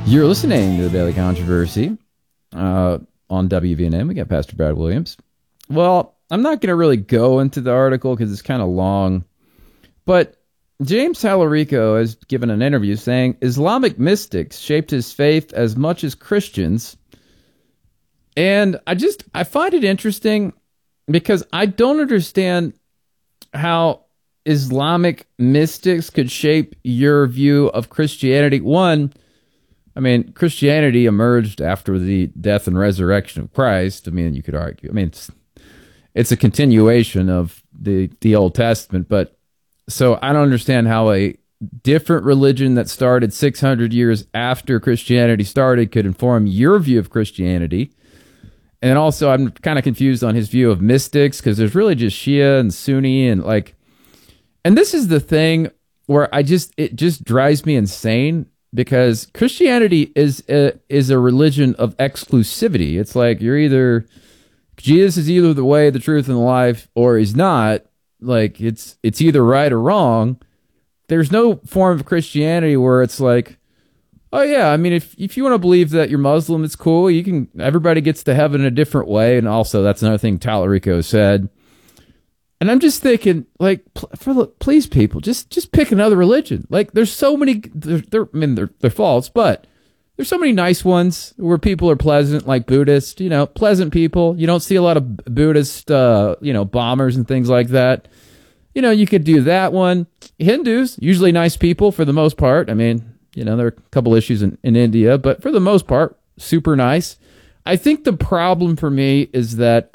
You're listening to the Daily Controversy on WVNM. We got Pastor Brad Williams. Well, I'm not going to really go into the article because it's kind of long, but James Tallarico has given an interview saying Islamic mystics shaped his faith as much as Christians. And I find it interesting because I don't understand how Islamic mystics could shape your view of Christianity. One, I mean, Christianity emerged after the death and resurrection of Christ. I mean, you could argue. I mean, it's a continuation of the Old Testament. But so I don't understand how a different religion that started 600 years after Christianity started could inform your view of Christianity. And also, I'm kind of confused on his view of mystics because there's really just Shia and Sunni and like. And this is the thing where it just drives me insane. Because Christianity is a religion of exclusivity. It's like Jesus is either the way, the truth, and the life, or he's not. Like it's either right or wrong. There's no form of Christianity where it's like, oh yeah, I mean if you want to believe that you're Muslim, it's cool. You can. Everybody gets to heaven in a different way, and also that's another thing Tallarico said. And I'm just thinking, like, please, people, just pick another religion. Like, there's so many. They're false, but there's so many nice ones where people are pleasant, like Buddhist. You know, pleasant people. You don't see a lot of Buddhist, bombers and things like that. You know, you could do that one. Hindus, usually nice people for the most part. I mean, there are a couple issues in India, but for the most part, super nice. I think the problem for me is that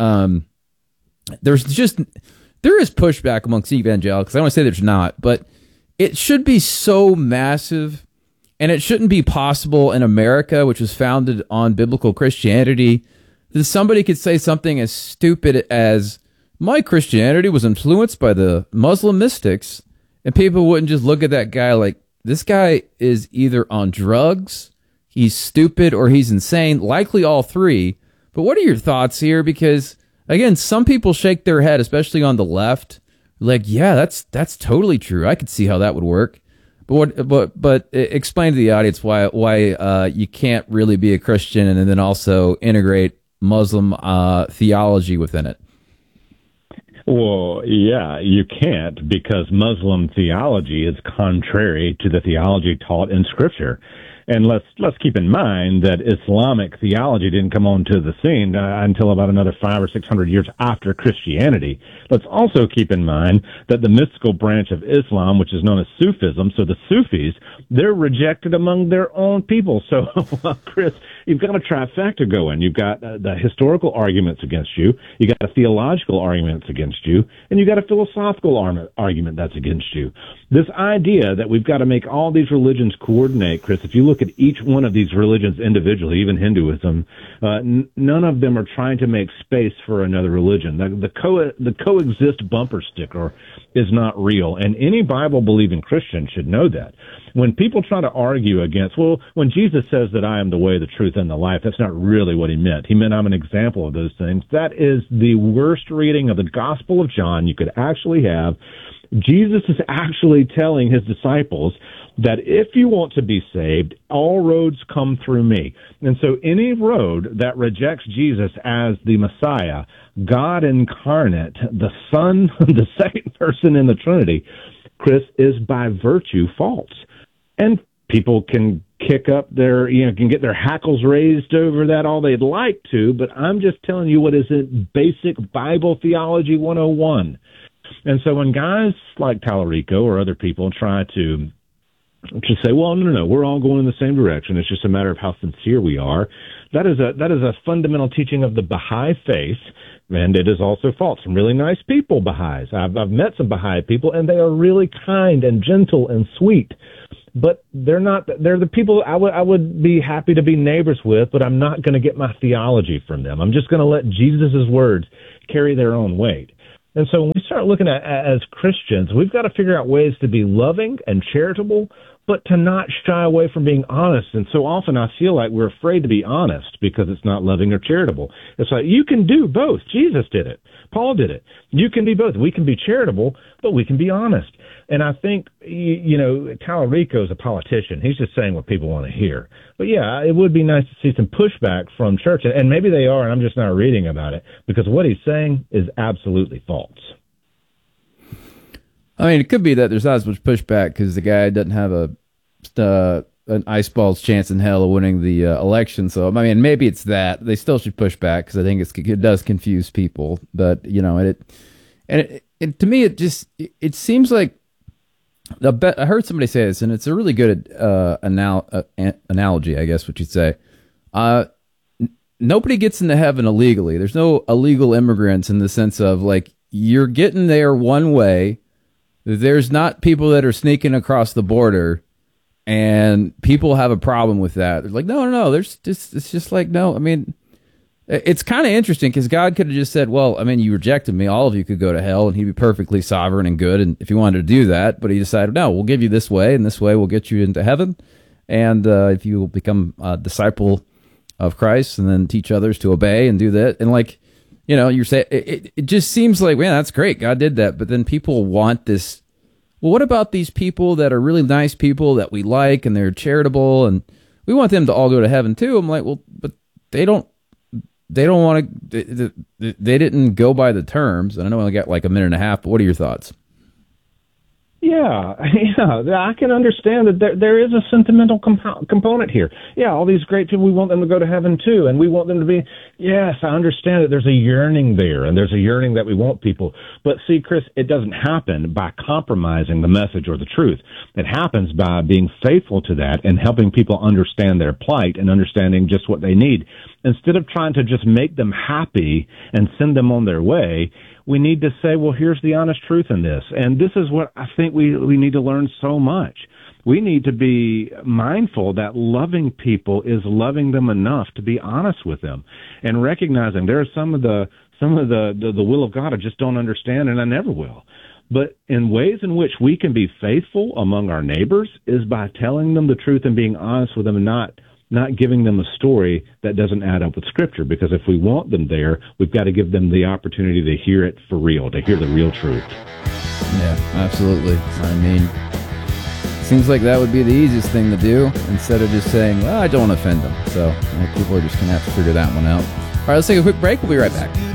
there is pushback amongst evangelicals. I don't want to say there's not, but it should be so massive, and it shouldn't be possible in America, which was founded on biblical Christianity, that somebody could say something as stupid as, my Christianity was influenced by the Muslim mystics, and people wouldn't just look at that guy like, this guy is either on drugs, he's stupid, or he's insane, likely all three. But what are your thoughts here? Because again, some people shake their head, especially on the left, like, yeah, that's totally true. I could see how that would work. But explain to the audience why you can't really be a Christian and then also integrate Muslim theology within it. Well, yeah, you can't, because Muslim theology is contrary to the theology taught in Scripture. And let's keep in mind that Islamic theology didn't come onto the scene until about another 500 or 600 years after Christianity. Let's also keep in mind that the mystical branch of Islam, which is known as Sufism, so the Sufis, they're rejected among their own people. So, Chris, you've got a trifecta going. You've got the historical arguments against you, you got the theological arguments against you, and you got a philosophical argument that's against you. This idea that we've got to make all these religions coordinate, Chris, if you look at each one of these religions individually, even Hinduism, none of them are trying to make space for another religion. The coexist bumper sticker is not real, and any Bible-believing Christian should know that. When people try to argue against, well, when Jesus says that I am the way, the truth, and the life, that's not really what he meant. He meant I'm an example of those things. That is the worst reading of the Gospel of John you could actually have. Jesus is actually telling his disciples that if you want to be saved, all roads come through me. And so any road that rejects Jesus as the Messiah, God incarnate, the Son, the second person in the Trinity, Chris, is by virtue false. And people can kick up can get their hackles raised over that all they'd like to, but I'm just telling you what is in basic Bible theology 101. And so when guys like Tallarico or other people try to say, well, no, we're all going in the same direction, it's just a matter of how sincere we are, that is a fundamental teaching of the Baha'i faith, and it is also false. Some really nice people, Baha'is. I've met some Baha'i people, and they are really kind and gentle and sweet. But they're the people I would be happy to be neighbors with, but I'm not going to get my theology from them. I'm just going to let Jesus' words carry their own weight. And so when we start looking at as Christians, we've got to figure out ways to be loving and charitable but to not shy away from being honest. And so often I feel like we're afraid to be honest because it's not loving or charitable. It's like, you can do both. Jesus did it. Paul did it. You can be both. We can be charitable, but we can be honest. And I think, Tallarico is a politician. He's just saying what people want to hear. But yeah, it would be nice to see some pushback from church. And maybe they are, and I'm just not reading about it, because what he's saying is absolutely false. I mean, it could be that there's not as much pushback because the guy doesn't have an ice ball's chance in hell of winning the election. So, I mean, maybe it's that. They still should push back because I think it does confuse people. But, it to me, it seems like, I heard somebody say this, and it's a really good analogy, I guess, what you'd say. Nobody gets into heaven illegally. There's no illegal immigrants in the sense of, like, you're getting there one way. There's not people that are sneaking across the border, and people have a problem with that. They're like, no, it's just like, no. I mean, it's kind of interesting because God could have just said, well, I mean, you rejected me. All of you could go to hell, and he'd be perfectly sovereign and good. And if he wanted to do that, but he decided, no, we'll give you this way, and this way will get you into heaven. And if you will become a disciple of Christ and then teach others to obey and do that. And like, you're saying, it just seems like, man, that's great. God did that. But then people want this. Well, what about these people that are really nice people that we like and they're charitable and we want them to all go to heaven too? I'm like, well, but they don't want to, they didn't go by the terms. And I know I only got like a minute and a half, but what are your thoughts? Yeah, I can understand that there is a sentimental component here. Yeah, all these great people, we want them to go to heaven too, and we want them to be, yes, I understand that there's a yearning there, and there's a yearning that we want people. But see, Chris, it doesn't happen by compromising the message or the truth. It happens by being faithful to that and helping people understand their plight and understanding just what they need. Instead of trying to just make them happy and send them on their way, we need to say, well, here's the honest truth in this. And this is what I think we need to learn so much. We need to be mindful that loving people is loving them enough to be honest with them and recognizing there are some of the will of God I just don't understand, and I never will. But in ways in which we can be faithful among our neighbors is by telling them the truth and being honest with them and not giving them a story that doesn't add up with Scripture, because if we want them there, we've got to give them the opportunity to hear it for real, to hear the real truth. Yeah, absolutely. I mean, it seems like that would be the easiest thing to do instead of just saying, well, I don't offend them. So people are just going to have to figure that one out. All right, let's take a quick break. We'll be right back.